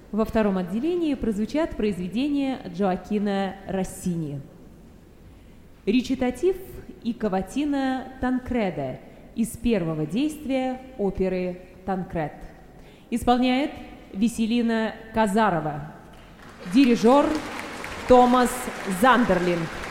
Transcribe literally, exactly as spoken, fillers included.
Во втором отделении прозвучат произведения Джоаккино Россини. Речитатив и каватина Танкреда из первого действия оперы «Танкред». Исполняет Веселина Казарова. Дирижер Томас Зандерлинг.